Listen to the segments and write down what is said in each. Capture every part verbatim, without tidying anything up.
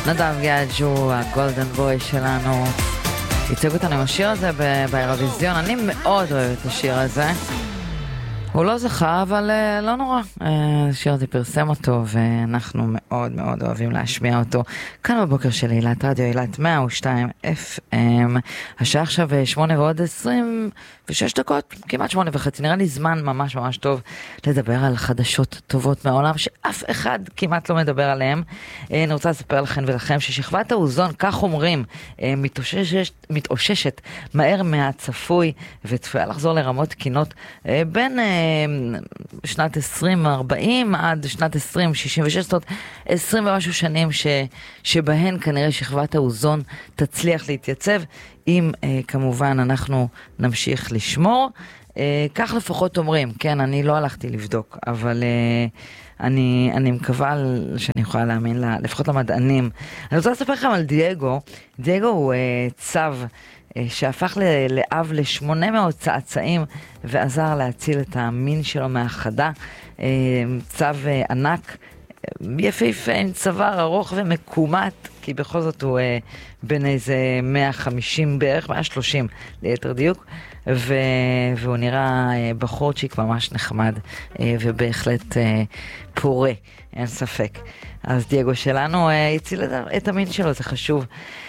נדב גאג'ו, הגולדן בוי שלנו, ייצג אותנו עם השיר הזה באירוויזיון. אני מאוד אוהבת את השיר הזה. הוא לא זכה, אבל uh, לא נורא. Uh, השיר הזה פרסם אותו, ואנחנו מאוד מאוד אוהבים להשמיע אותו. כאן בבוקר של אילת רדיו, אילת מאה ושתיים אף אם. השעה עכשיו שמונה ועוד עשרים ושש דקות, כמעט שמונה וחצי. נראה לי זמן ממש ממש טוב לדבר על חדשות טובות מהעולם, שאף אחד כמעט לא מדבר עליהם. Uh, אני רוצה לספר לכם ולכם ששכבת האוזון, כך אומרים, uh, מתאוששת, מתאוששת מהר מהצפוי, וצפויה לחזור לרמות תקינות uh, בין... Uh, שנת עשרים ארבעים עד שנת עשרים שישים ושש, זאת אומרת עשרים ומשהו שנים ש, שבהן כנראה שכבת האוזון תצליח להתייצב, אם אה, כמובן אנחנו נמשיך לשמור. אה, כך לפחות אומרים, כן, אני לא הלכתי לבדוק, אבל אה, אני, אני מקווה שאני יכולה להאמין לה, לפחות למדענים. אני רוצה לספר לכם על דייגו. דייגו הוא אה, צב שהפך לאב לשמונה מאות צאצאים ועזר להציל את המין שלו מהחדה. צב ענק, יפהפה, עם צוואר ארוך ומקומט, כי בכל זאת הוא בין איזה מאה וחמישים בערך, מאה ושלושים ליתר דיוק, ו... והוא נראה בחורצ'יק ממש נחמד ובהחלט פורה, אין ספק. אז דייגו שלנו הציל את המין שלו, זה חשוב.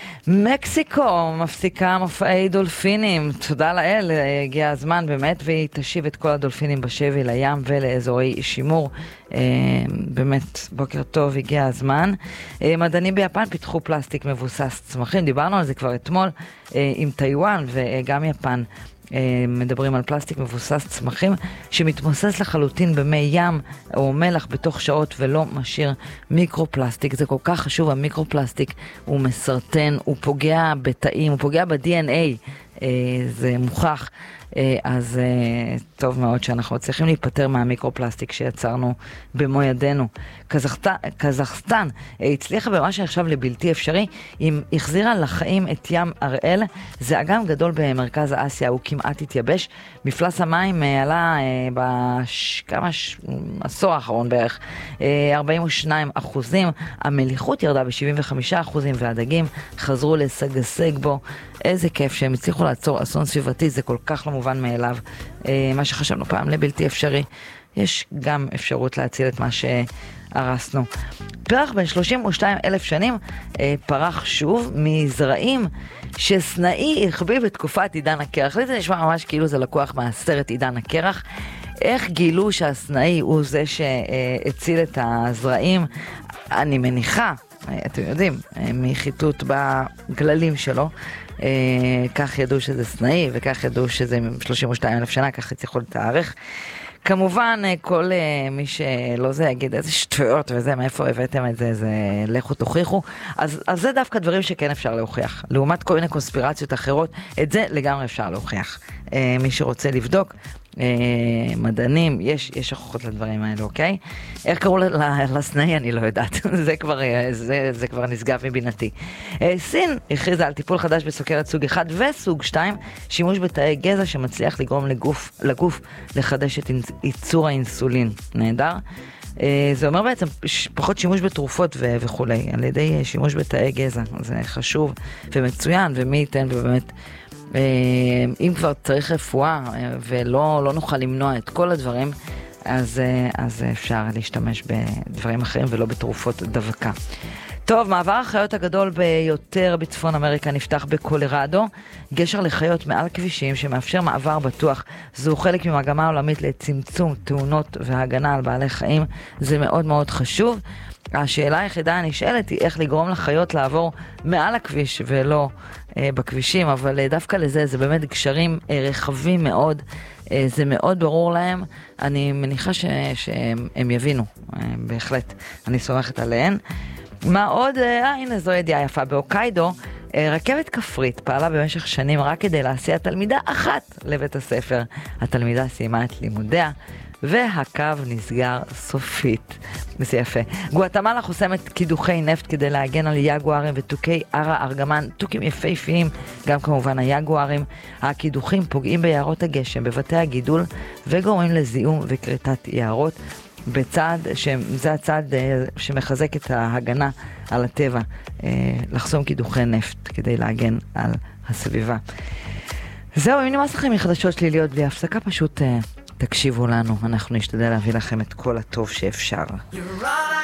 מקסיקו מפסיקה מופעי דולפינים, תודה לאל, הגיע הזמן באמת, והיא תשיב את כל הדולפינים בשבי לים ולאזורי שימור. באמת בוקר טוב, הגיע הזמן. מדענים ביפן פיתחו פלסטיק מבוסס צמחים, דיברנו על זה כבר אתמול עם טיואן, וגם יפן מדברים על פלסטיק מבוסס צמחים שמתמוסס לחלוטין במי ים או מלח בתוך שעות ולא משאיר מיקרופלסטיק. זה כל כך חשוב, המיקרופלסטיק הוא מסרטן, הוא פוגע בתאים, הוא פוגע ב-די אן איי, זה מוכח. אז טוב מאוד שאנחנו צריכים להיפטר מהמיקרופלסטיק שיצרנו במו ידינו. קזחסטן, קזחסטן הצליחה במה שנחשב לבלתי אפשרי, אם החזירה לחיים את ים אראל. זה אגם גדול במרכז האסיה, הוא כמעט התייבש. מפלס המים עלה בכמה עשור האחרון בערך ארבעים ושניים אחוזים, המליחות ירדה ב-שבעים וחמישה אחוזים, והדגים חזרו לשגשג בו. איזה כיף שהם הצליחו לעצור אסון סביבתי, זה כל כך לא מובן מאליו. מה שחשבנו פעם לבלתי אפשרי, יש גם אפשרות להציל את מה שהרסנו. פרח בין שלושים ושתיים אלף שנים פרח שוב מזרעים שסנאי החביא בתקופת עידן הקרח. זה נשמע ממש כאילו זה לקוח מהסרט עידן הקרח. איך גילו שהסנאי הוא זה שהציל את הזרעים? אני מניחה, אתם יודעים, מחיתות בגללים שלו, כך ידעו שזה סנאי, וכך ידעו שזה שלושים ושתיים אלף שנה, כך הצליחו לתארך. כמובן, כל מי שלא זה יגיד איזה שטויות וזה, מאיפה הבאתם את זה, זה לכו תוכיחו. אז, אז זה דווקא דברים שכן אפשר להוכיח. לעומת כל מיני קונספירציות אחרות, את זה לגמרי אפשר להוכיח. מי שרוצה לבדוק, מדענים, יש, יש הוכחות לדברים האלה, אוקיי? איך קראו לסנאי? אני לא יודעת. זה כבר, זה, זה כבר נסגב מבינתי. סין הכריזה על טיפול חדש בסוכרת סוג אחד וסוג שתיים, שימוש בתאי גזע שמצליח לגרום לגוף, לגוף לחדש את ייצור האינסולין. נהדר. זה אומר בעצם פחות שימוש בתרופות ו- וכולי, על ידי שימוש בתאי גזע. זה חשוב ומצוין, ומי ייתן ובאמת אם כבר צריך רפואה ולא לא נוכל למנוע את כל הדברים, אז, אז אפשר להשתמש בדברים אחרים ולא בתרופות דווקא. טוב, מעבר החיות הגדול ביותר בצפון אמריקה נפתח בקולורדו, גשר לחיות מעל כבישים שמאפשר מעבר בטוח. זהו חלק ממגמה עולמית לצמצום תאונות והגנה על בעלי חיים. זה מאוד מאוד חשוב. השאלה היחידה הנשאלת היא איך לגרום לחיות לעבור מעל הכביש ולא אה, בכבישים, אבל אה, דווקא לזה זה באמת גשרים אה, רחבים מאוד, אה, זה מאוד ברור להם. אני מניחה ש, שהם הם יבינו, אה, בהחלט, אני סומכת עליהן. מה עוד? אה, הנה זו ידיעה יפה, בהוקיידו אה, רכבת כפרית פעלה במשך שנים רק כדי להסיע תלמידה אחת לבית הספר. התלמידה סיימה את לימודיה והקו נסגר סופית. זה יפה. גואטמלה חוסמת קידוחי נפט כדי להגן על יגוארים ותוקי ערה ארגמן, תוקים יפהפיים, גם כמובן היגוארים. הקידוחים פוגעים ביערות הגשם, בבתי הגידול, וגורמים לזיהום וקריטת יערות. בצעד, שזה הצעד שמחזק את ההגנה על הטבע, לחסום קידוחי נפט כדי להגן על הסביבה. זהו, אם נמאס לכם מחדשות שליליות בלי הפסקה, פשוט תקשיבו לנו, אנחנו נשתדל להביא לכם את כל הטוב שאפשר. You're